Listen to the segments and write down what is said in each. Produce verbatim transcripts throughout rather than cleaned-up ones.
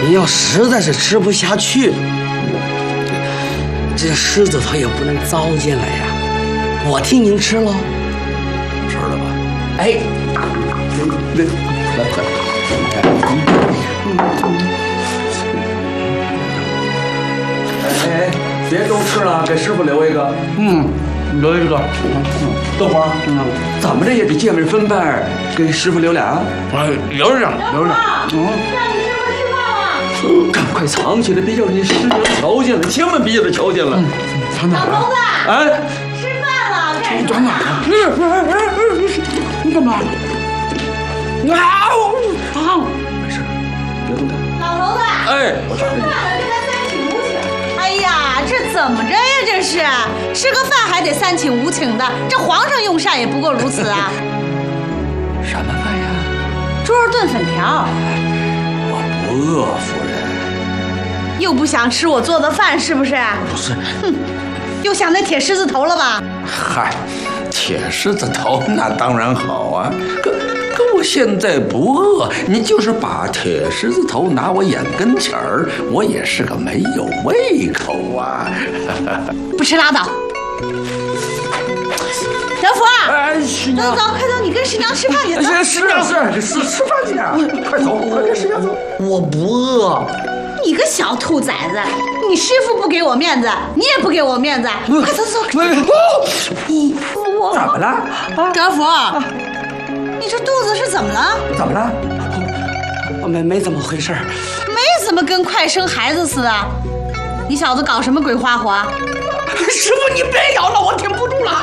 你要实在是吃不下去，这狮子头也不能糟践了呀。我替您吃喽， 吃了吧？ 哎， 来来快！哎哎，别都吃了，给师傅留一个。 嗯，留一个。 豆花，嗯，怎么着也得见面分呗，给师傅留俩。 哎，留着，留着。 嗯，让你师傅吃饭了。 赶快藏起来，别叫人家师娘瞧见了，千万别让他瞧见了。 藏哪儿老头子， 哎， 吃饭了，干什么？ 转哪儿啊？你干嘛？啊！啊！ 没事，别动他。 老头子， 哎， 吃饭了，跟他三请五请。哎呀，这怎么着呀？这是吃个饭还得三请五请的，这皇上用膳也不过如此啊！ 什么饭呀？ 猪肉炖粉条。 我不饿，夫人。 又不想吃我做的饭是不是？ 不是。 哼，又想那铁狮子头了吧？ 嗨，铁狮子头那当然好啊，可可我现在不饿，你就是把铁狮子头拿我眼跟前儿，我也是个没有胃口啊。 不吃拉倒。德福啊， 哎，师娘， 走走，快走，你跟师娘吃饭去。走。 是是是，吃吃饭去啊！快走，快跟师娘走。 我不饿。 你个小兔崽子，你师傅不给我面子，你也不给我面子，快走走。你我怎么了？ 德福，你这肚子是怎么了？ 怎么了？ 我没没怎么回事， 没怎么跟快生孩子似的。你小子搞什么鬼花活？ 师傅你别咬了，我挺不住了。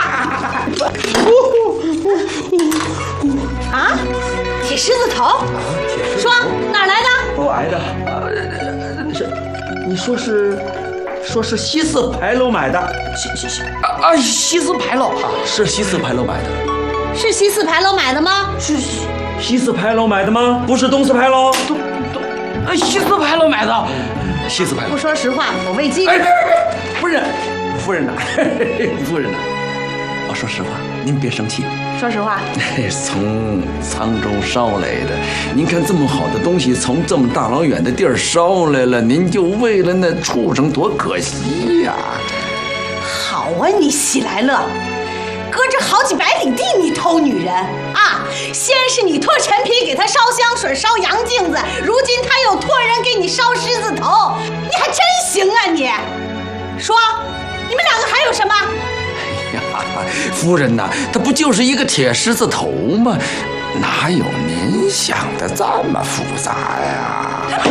啊？铁狮子头？说哪儿来的？ 我挨的。呃，是，你说是，说是西四牌楼买的。西西西啊啊！西四牌楼啊，是西四牌楼买的。 是西四牌楼买的吗？ 是西西四牌楼买的吗？不是东四牌楼。 东东，呃，西四牌楼买的。 西四牌楼。 不说实话，我喂鸡。 哎，别别别，夫人，夫人呐，夫人呐，我说实话，您别生气。 说实话， 从沧州捎来的，您看这么好的东西，从这么大老远的地儿捎来了，您就为了那畜生，多可惜呀！ 好啊，你喜来乐，隔着好几百里地你偷女人啊！先是你托陈皮给他烧香水、烧洋镜子，如今他又托人给你烧狮子头，你还真行啊你！说，你们两个还有什么？ 呀，夫人呐，它不就是一个铁狮子头吗？哪有您想的这么复杂呀？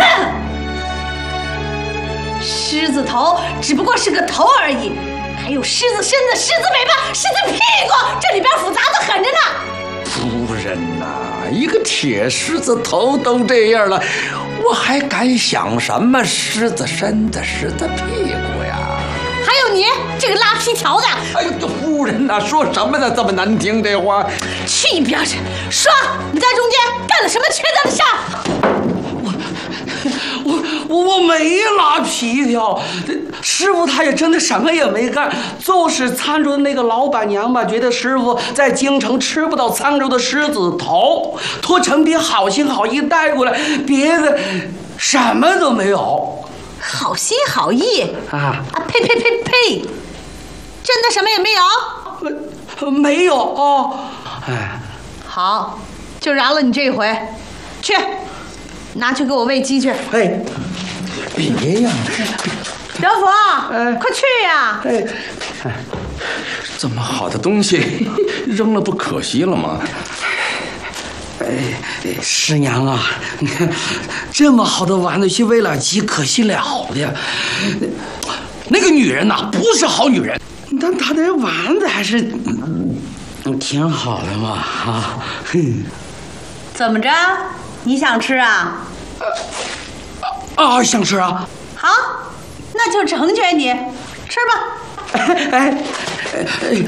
狮子头只不过是个头而已，还有狮子身子、狮子尾巴、狮子屁股，这里边复杂的很着呢。 夫人呐，一个铁狮子头都这样了，我还敢想什么狮子身子、狮子屁股呀？ 还有你这个拉皮条的！ 哎呦，夫人呐，说什么呢？这么难听这话！ 去一边去！说你在中间干了什么缺德的事儿？ 我我我没拉皮条，师傅他也真的什么也没干，就是沧州的那个老板娘吧，觉得师傅在京城吃不到沧州的狮子头，托陈皮好心好意带过来，别的什么都没有。 好心好意啊啊！呸呸呸呸！真的什么也没有？ 呃没有哦。哎， 好，就饶了你这一回。去，拿去给我喂鸡去。 哎， 别呀！ 德福， 哎快去呀！ 哎， 这么好的东西扔了不可惜了吗？ 哎，师娘啊，你看这么好的玩的去喂了鸡，可惜了的。那个女人呐、不是好女人，但她这玩的还是、嗯、挺好的嘛啊。哼， 怎么着？你想吃啊？ 啊，想吃啊？ 好，那就成全你，吃吧。 哎哎哎，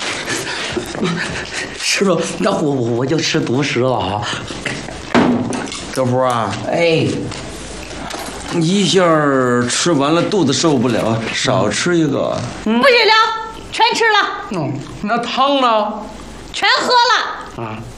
师傅，那我我我就吃独食了啊。 德福啊， 哎， 一下吃完了肚子受不了，少吃一个。 不许聊，全吃了， 嗯，那汤呢？ 全喝了。 啊。